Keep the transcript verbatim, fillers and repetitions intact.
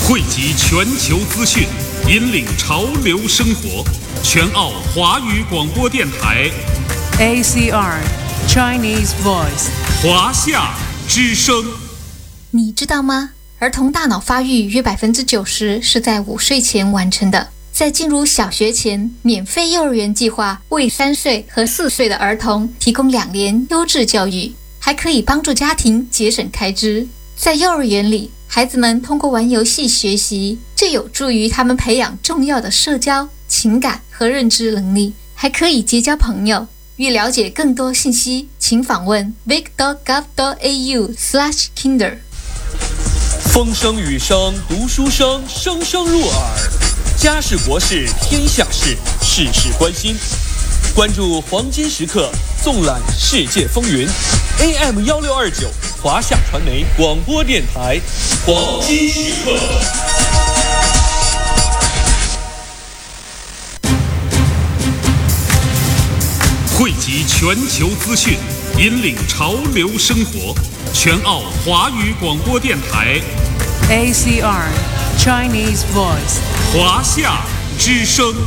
汇集全球资讯，引领潮流生活。全澳华语广播电台 A C R Chinese Voice 华夏之声。 你知道吗？儿童大脑发育约百分之九十是在五岁前完成的。在进入小学前，免费幼儿园计划为三岁和四岁的儿童提供两年优质教育，还可以帮助家庭节省开支。在幼儿园里，孩子们通过玩游戏学习，这有助于他们培养重要的社交、情感和认知能力，还可以结交朋友。欲了解更多信息，请访问 big dot gov dot a u slash kinder。 风声雨声读书声，声声入耳。家事国事天下事，事事关心。关注黄金时刻，纵览世界风云。A M 一六二九华夏传媒广播电台，黄金时刻。 汇集全球资讯，引领潮流生活。全澳华语广播电台 A C R Chinese Voice 华夏之声。